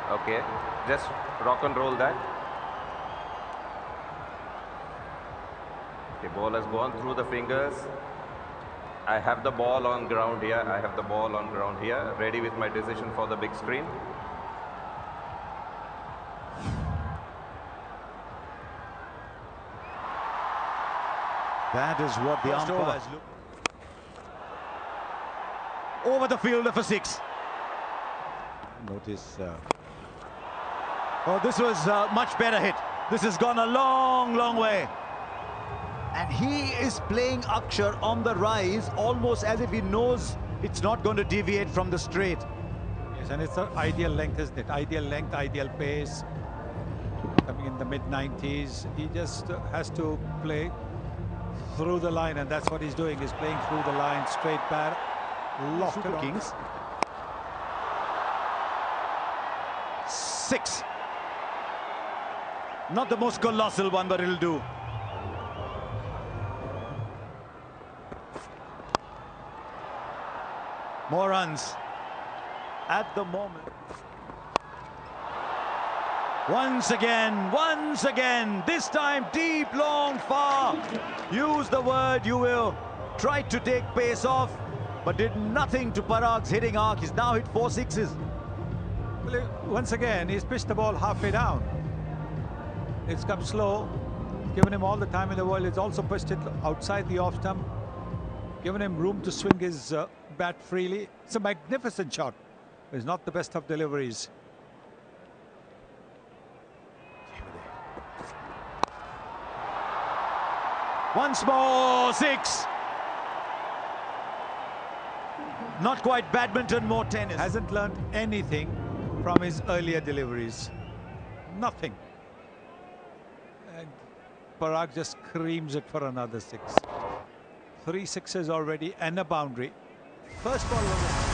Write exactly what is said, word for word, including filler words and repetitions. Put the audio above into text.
Okay, just rock and roll that. Okay, ball has gone through the fingers. I have the ball on ground here. I have the ball on ground here. Ready with my decision for the big screen. That is what the First umpires look. Over the fielder for six. Notice. Uh... Oh, this was a much better hit. This has gone a long, long way. And he is playing Akshar on the rise, almost as if he knows it's not going to deviate from the straight. Yes, and it's an ideal length, isn't it? Ideal length, ideal pace. Coming in the mid nineties, he just uh, has to play through the line, and that's what he's doing. He's playing through the line, straight bat, lofted on. Kings. Six. Not the most colossal one, but it'll do. More runs at the moment. Once again, once again, this time deep, long, far. Use the word you will. Tried to take pace off, but did nothing to Parag's hitting arc. He's now hit four sixes. Well, once again, he's pitched the ball halfway down. It's come slow, given him all the time in the world. It's also pushed it outside the off stump, given him room to swing his uh, bat freely. It's a magnificent shot. It's not the best of deliveries. Once more, six. Not quite badminton, more tennis. Hasn't learned anything from his earlier deliveries. Nothing. And Parag just screams it for another six. Three sixes already and a boundary. First ball was